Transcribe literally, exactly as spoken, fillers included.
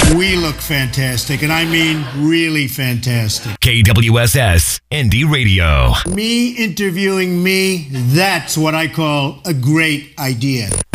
We look fantastic, and I mean really fantastic. K W S S Indie Radio. Me interviewing me, that's what I call a great idea.